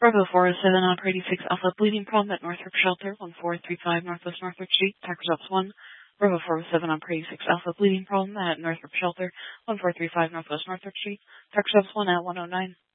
Bravo 407 on 86 Alpha, bleeding problem at Northrop Shelter, 1435 Northwest Northrop Street, Packers Ops 1. Bravo 407 on 86 Alpha, bleeding problem at Northrop Shelter, 1435 Northwest Northrop Street, Packers Ops 1 at 109.